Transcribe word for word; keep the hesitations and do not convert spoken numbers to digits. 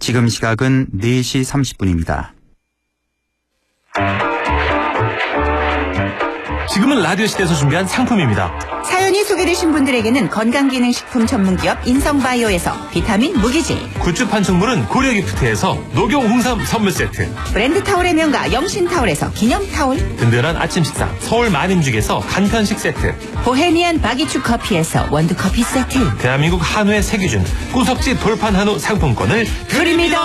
지금 시각은 네 시 삼십 분입니다. 지금은 라디오 시대에서 준비한 상품입니다. 사연이 소개되신 분들에게는 건강기능식품 전문기업 인성바이오에서 비타민 무기질, 굿즈 판촉물은 고려기프트에서 녹용 홍삼 선물 세트, 브랜드 타올의 명가 영신타올에서 기념타올, 든든한 아침 식사 서울 만인죽에서 간편식 세트, 보헤미안 바기추 커피에서 원두커피 세트, 대한민국 한우의 세기준 꾸석지 돌판 한우 상품권을 드립니다.